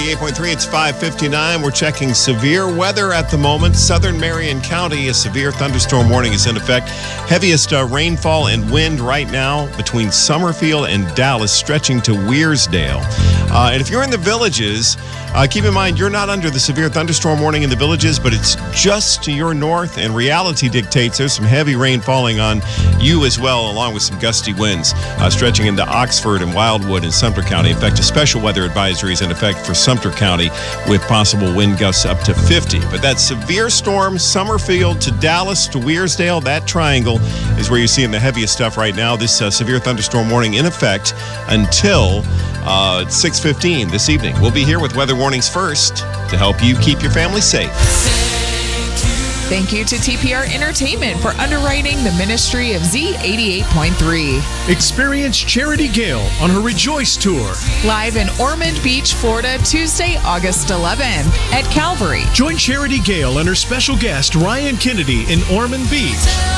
8.3, it's 5:59. We're checking severe weather at the moment. Southern Marion County, a severe thunderstorm warning is in effect. Heaviest rainfall and wind right now between Summerfield and Dallas, stretching to Wearsdale. And if you're in the Villages, keep in mind you're not under the severe thunderstorm warning in the Villages, but it's just to your north, and reality dictates there's some heavy rain falling on you as well, along with some gusty winds stretching into Oxford and Wildwood and Sumter County. In fact, a special weather advisory is in effect for Sumter County with possible wind gusts up to 50. But that severe storm, Summerfield to Dallas to Wearsdale, that triangle is where you're seeing the heaviest stuff right now. This severe thunderstorm warning in effect until 6:15 this evening. We'll be here with weather warnings first to help you keep your family safe. Thank you to TPR Entertainment for underwriting the ministry of Z88.3. Experience Charity Gale on her Rejoice Tour. Live in Ormond Beach, Florida, Tuesday, August 11th at Calvary. Join Charity Gale and her special guest, Ryan Kennedy, in Ormond Beach.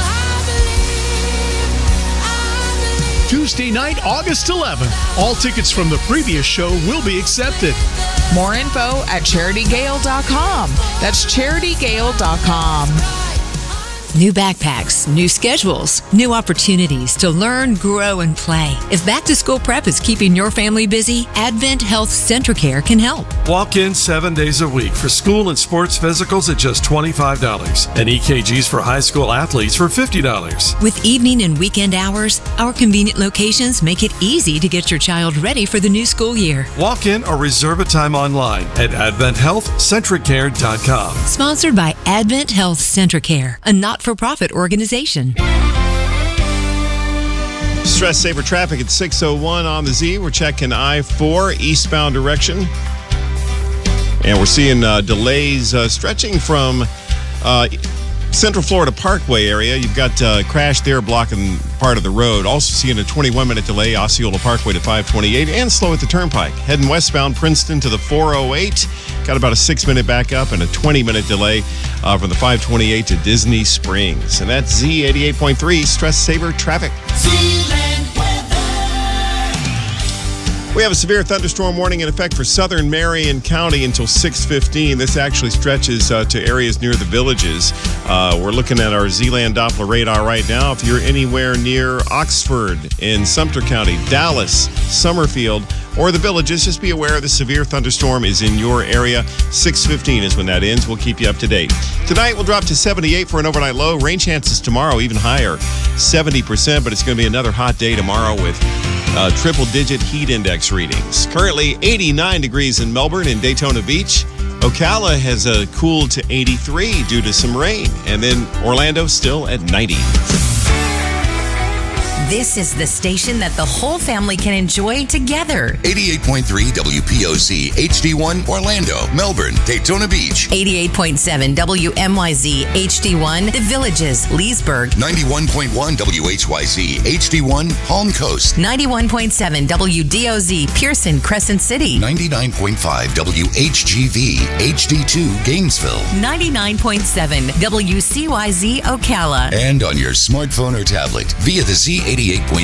Tuesday night, August 11th. All tickets from the previous show will be accepted. More info at CharityGale.com. That's CharityGale.com. New backpacks, new schedules, new opportunities to learn, grow, and play. If back to school prep is keeping your family busy, Advent Health Centracare can help. Walk in 7 days a week for school and sports physicals at just $25 and EKGs for high school athletes for $50. With evening and weekend hours, our convenient locations make it easy to get your child ready for the new school year. Walk in or reserve a time online at AdventHealthCentricare.com. Sponsored by Advent Health Centracare, a not-for-profit organization. Stress saver traffic at 6:01 on the Z. We're checking I-4 eastbound direction. And we're seeing delays stretching from Central Florida Parkway area. You've got crash there blocking part of the road. Also seeing a 21-minute delay, Osceola Parkway to 528, and slow at the Turnpike. Heading westbound Princeton to the 408. Got about a 6-minute backup and a 20-minute delay from the 528 to Disney Springs. And that's Z88.3 Stress Saver Traffic. We have a severe thunderstorm warning in effect for Southern Marion County until 6:15. This actually stretches to areas near the Villages. We're looking at our Z-Land Doppler radar right now. If you're anywhere near Oxford in Sumter County, Dallas, Summerfield, or the Villages, just be aware the severe thunderstorm is in your area. 6:15 is when that ends. We'll keep you up to date. Tonight, we'll drop to 78 for an overnight low. Rain chances tomorrow even higher, 70%, but it's going to be another hot day tomorrow with triple-digit heat index readings. Currently 89 degrees in Melbourne and Daytona Beach. Ocala has cooled to 83 due to some rain. And then Orlando still at 90. This is the station that the whole family can enjoy together. 88.3 WPOC, HD1, Orlando, Melbourne, Daytona Beach. 88.7 WMYZ, HD1, The Villages, Leesburg. 91.1 WHYZ, HD1, Palm Coast. 91.7 WDOZ, Pearson, Crescent City. 99.5 WHGV, HD2, Gainesville. 99.7 WCYZ, Ocala. And on your smartphone or tablet via the Z88.3